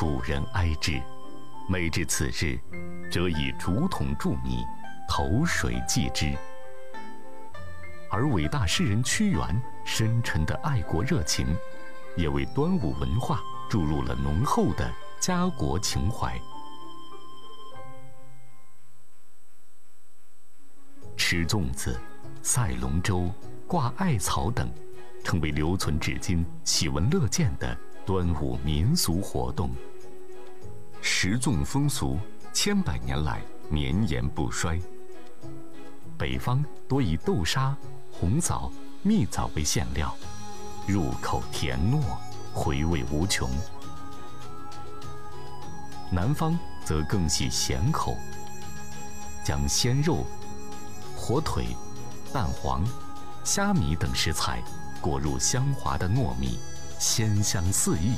楚人哀之，每至此日，则以竹筒注米，投水祭之。而伟大诗人屈原深沉的爱国热情，也为端午文化注入了浓厚的家国情怀。吃粽子、赛龙舟、挂艾草等，成为留存至今、喜闻乐见的端午民俗活动。食粽风俗千百年来绵延不衰。北方多以豆沙、红枣、蜜枣为馅料，入口甜糯，回味无穷。南方则更喜咸口，将鲜肉、火腿、蛋黄、虾米等食材裹入香滑的糯米，鲜香四溢。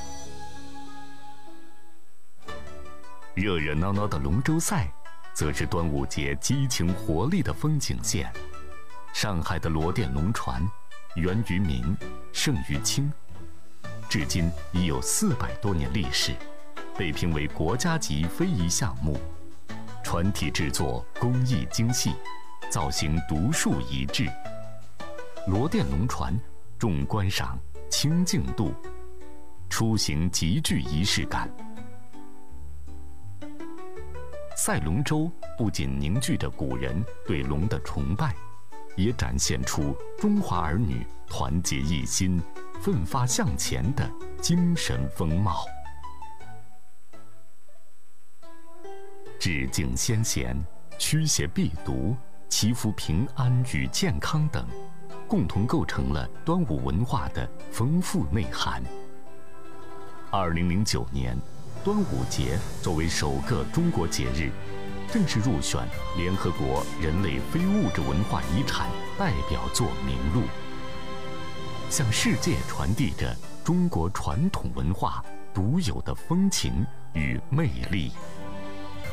热热闹闹的龙舟赛，则是端午节激情活力的风景线。上海的罗店龙船，源于明，盛于清，至今已有400多年历史，被评为国家级非遗项目。船体制作工艺精细，造型独树一帜。罗店龙船重观赏，轻竞渡，出行极具仪式感。赛龙舟不仅凝聚着古人对龙的崇拜，也展现出中华儿女团结一心、奋发向前的精神风貌。致敬先贤、驱邪避毒、祈福平安与健康等，共同构成了端午文化的丰富内涵。2009年，端午节作为首个中国节日，正式入选联合国人类非物质文化遗产代表作名录，向世界传递着中国传统文化独有的风情与魅力。